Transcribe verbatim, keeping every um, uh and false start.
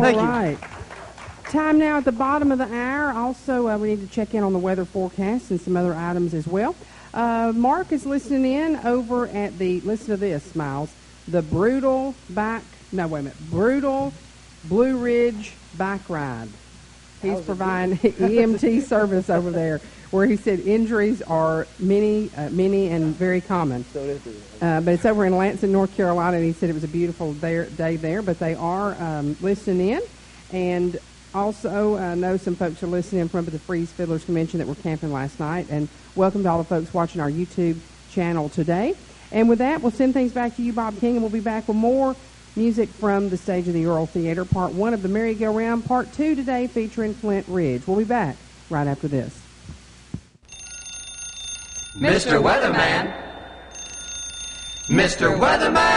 Thank right. Time now at the bottom of the hour. Also, uh, we need to check in on the weather forecast and some other items as well. Uh, Mark is listening in over at the, listen to this, Miles, the Brutal Bike, no, wait a minute, Brutal Blue Ridge Bike Ride. He's providing E M T service over there, where he said injuries are many, uh, many and very common. Uh, but it's over in Lansing, North Carolina, and he said it was a beautiful day, day there. But they are um, listening in, and also uh, know some folks are listening from the Freeze Fiddlers Convention that were camping last night. And welcome to all the folks watching our YouTube channel today. And with that, we'll send things back to you, Bob King, and we'll be back with more music from the stage of the Earl Theater, part one of the merry-go-round, part two today featuring Flint Ridge. We'll be back right after this. Mister Weatherman, Mister Weatherman.